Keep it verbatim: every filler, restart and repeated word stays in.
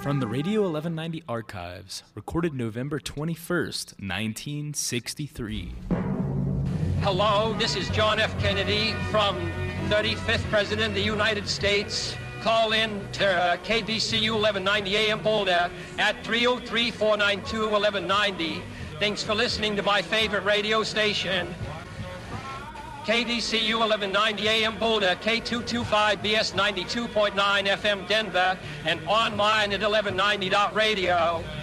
From the Radio eleven ninety archives, recorded November twenty-first, nineteen sixty-three. Hello, this is John F. Kennedy from thirty-fifth President of the United States. Call in to uh, K D C U eleven ninety A M Boulder at three oh three, four nine two, eleven ninety. Thanks for listening to my favorite radio station. K D C U eleven ninety A M Boulder, K two twenty-five B S ninety-two point nine F M Denver, and online at eleven ninety dot radio.